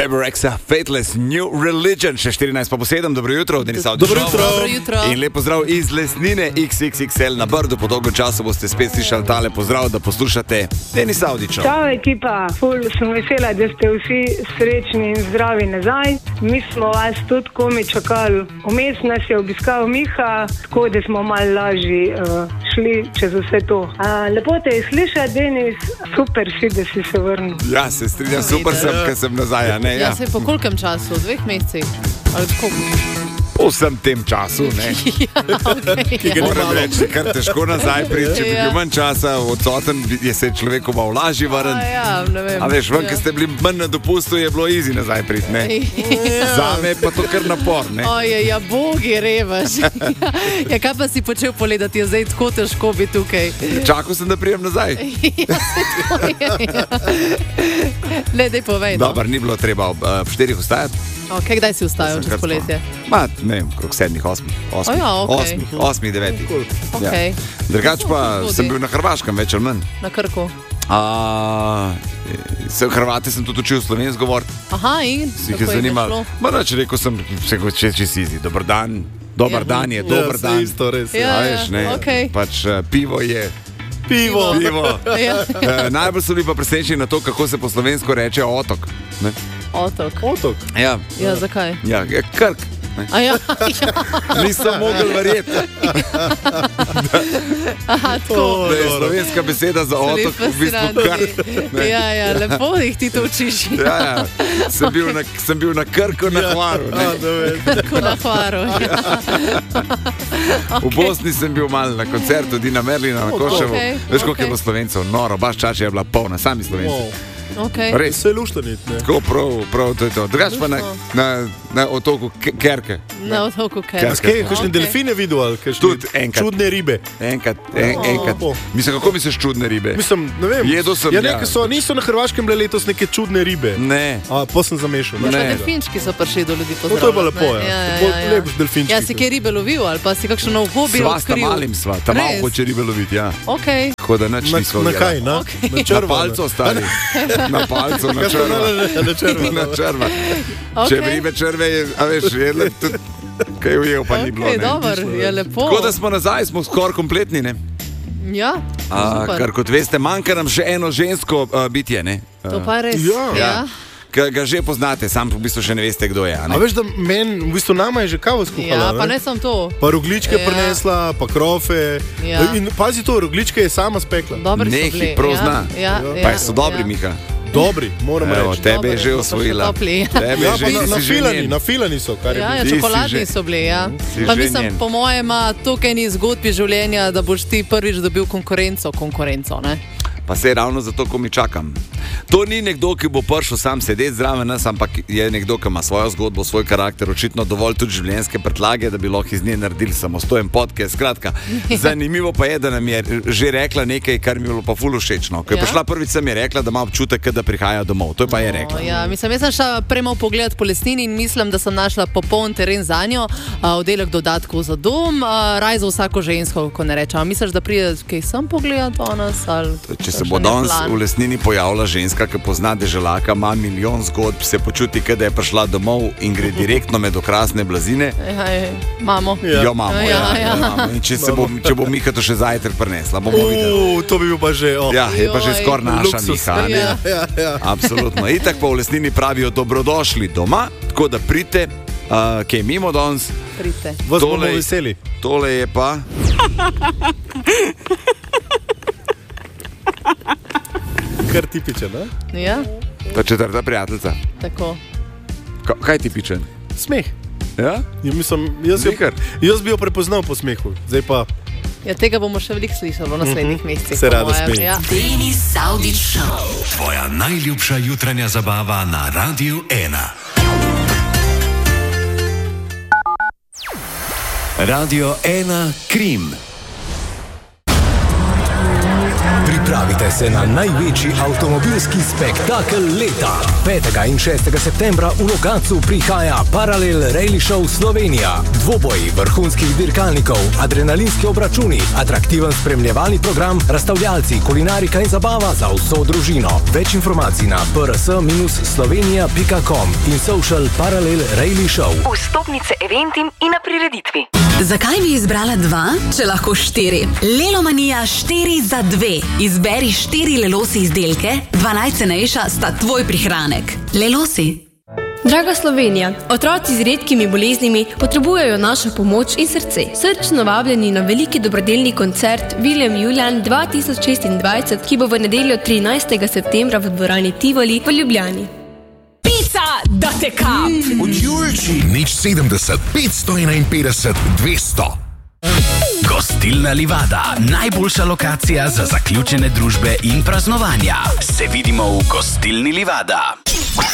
Beberexa, Fateless, New Religion, še 14 pa po 7, dobro jutro, Denis Avdić. Dobro jutro. In lep pozdrav iz Lesnine XXXL na Brdu, po dolgo času boste spet slišali tale pozdrav, da poslušate Denis Avdića. Čau ekipa, ful sem vesela, da ste vsi srečni in zdravi nazaj. Mi smo vas tudi komi čakali, vmes nas je obiskal Miha, tako da smo malo lažji šli čez vse to. Lepo te je slišati, Denis, super si, da si se vrnil. Ja, se strinjam, super sem, ker sem nazaj, a ne? Ja, se po kolkem času, 2 mesecih? Ali koliko? Po vsem tem času, ne? Moram reči, kar težko nazaj priti, če bi bil manj časa odsoten, je se človeku malo lažje vrniti. Ne vem. A veš, ven, ker ste bili manj na dopustu, je bilo easy nazaj priti, ne? Zame je pa to kar napor, ne? Ja, bogi, revaš. Ja, kaj pa si počel poledati, je zdaj tako težko biti tukaj? Čakal sem, da prijem nazaj. Ja, se tako je. Ne, daj povej. Dobar, ni bilo treba ob 4 vstajati. Okay, kdaj si vstajal čez poletje? Ne vem, krog 7, 8, 9. Okay. Drugač pa sem bil na Hrvaškem, več ali manj. Na Krku? Hrvate sem tudi učil slovensko govoriti. Aha, in? Si jih je zanimalo. Rekel sem, če si izi, dober dan. Dober dan je, dober dan. Isto, res. Veš, ne, okay. Pač pivo je. Pivo. Ja. Najbolj so bili pa presenečeni na to, kako se po slovensko reče otok. Ne? Otok? Ja. Ja, zakaj? Ja, Krk. Ja. Nisem mogel verjeti. Aha, tako. Da je slovenska beseda za otok v bistvu Krk. Ja, lepo jih ti to učiš. Ja. Sem bil na Krku na Hvaru. Krku na Hvaru. V Bosni sem bil mal na koncertu Dina Merlina na Koševu. Veš, koliko je bilo Slovencev? Noro, baš čače je bila polna, sami Slovenci. Okay. Res se luštanit, ne? Tako prav, to je to. Drugač pa na otoku Kerke. Na otoku Kerke. Kaj, kakšne delfine videl? Tudi enkrat. Čudne ribe. Enkrat. Mislim, kako misliš čudne ribe? Mislim, ne vem. Jedel sem, niso na Hrvaškem bile letos neke čudne ribe. Ne. Pa sem zamešal. Delfinčki so prišli do ljudi pozdravljati. To je pa lepo, ja. Lep delfinčki. Ja, si kaj ribe lovil ali pa si kakšno nov hobi odkril? Sva, ta malim sva. Ta malo hoče ribe loviti, ja. Ok. Tako da nič nismo na kaj, na? Na palco, stari. Na palco, na črva. Na črva. Če bi ribe črve, a veš, jedle tudi, kaj ujel pa ni bilo, ne. Ok, dober, je lepo. Tako da smo nazaj, smo skoraj kompletni, ne. Ja, super. Kar kot veste, manjka nam še eno žensko bitje, ne. To pa res, ja. Ga že poznate, sam v bistvu še ne veste, kdo je. A veš, da v bistvu nama je že kavo skuhala, ja, pa ne sem to. Pa rogličke prinesla, pa krofe. Ja. In pazi to, rogličke je sama spekla. Dobri so bili. Nehi, prav zna. Pa so dobri, Miha. Dobri, moram reči. Tebe je že osvojila. Na filani so, kar je bilo. Ja, čokoladni so bili, ja. Pa mislim, po mojem, tukaj ni zgodbi življenja, da boš ti prvič dobil konkurenco, ne? Pa se je ravno zato, ko mi čakam. To ni nekdo, ki bo prišel sam sedeti zraven nas, ampak je nekdo, ki ima svojo zgodbo, svoj karakter, očitno dovolj tudi življenjske predlage, da bi lahko iz nje naredili samostojen podcast. Skratka, zanimivo pa je, da nam je že rekla nekaj, kar mi je bilo pa ful všečno. Ko je prišla prvič, sem je rekla, da ima občutek, da prihaja domov. To je pa je rekla. Ja, mislim, jaz sem šla premo pogled po Lesnini in mislim, da sem našla popoln teren za njo, oddelek dodatkov za dom, raj za vsako žensko, ko ne rečem. Misliš, da pride kaj sem pogledat danes? Če se bo danes v Lesnini pojavila ženska, ki pozna deželaka, ima milijon zgodb, se počuti, da je prišla domov in gre direktno med okrasne blazine. Mamo. Jo, mamo, ja. In če bo Miha to še zajtrk prinesla, bomo videli. To bi bil pa že, Ja, je pa že skoraj naša Miha. Ja. Absolutno. Itak pa v Lesnini pravijo dobrodošli doma, tako da pridite, kaj mimo danes. Pridite. Vas bomo veseli. Tole je pa... Kar tipičen, ne? Ja. Ta četrta prijateljica. Tako. Kaj tipičen? Smeh. Ja? Jaz bi jo prepoznal po smehu. Zdaj pa... Ja, tega bomo še veliko slišali v naslednjih mesecih. Se rada smeji. Ja. Denis Avdić Show. Tvoja najljubša jutranja zabava na Radiu 1. Radio 1 Krim. Pripravite se na največji avtomobilski spektakel leta. 5. in 6. septembra v Logatcu prihaja Parallel Rally Show Slovenija. Dvoboji vrhunskih dirkalnikov, adrenalinski obračuni, atraktiven spremljevalni program, razstavljalci, kulinarika in zabava za vso družino. Več informacij na prs-slovenija.com in social Parallel Rally Show. Vstopnice eventim in na prireditvi. Zakaj bi izbrala 2, če lahko 4? Lelomanija 4 za 2. Izberi 4 Lelosi izdelke, 2 najcenejša sta tvoj prihranek. Lelosi. Draga Slovenija, otroci z redkimi boleznimi potrebujejo našo pomoč in srce. Srčno vabljeni na veliki dobrodelni koncert William Julian 2026, ki bo v nedeljo 13. septembra v dvorani Tivoli v Ljubljani. Pica, da te kap! Od Julči. Nič 70, 551, 200. Gostilna Livada, najboljša lokacija za zaključene družbe in praznovanja. Se vidimo v Gostilni Livada.